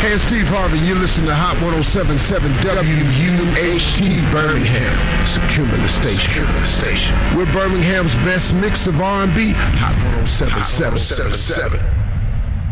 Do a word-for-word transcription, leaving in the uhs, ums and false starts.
Hey, it's Steve Harvey. You're listening to Hot one oh seven point seven W U H T Birmingham. It's a Cumulus station. Cumulus station. We're Birmingham's best mix of R and B. Hot one oh seven point seven.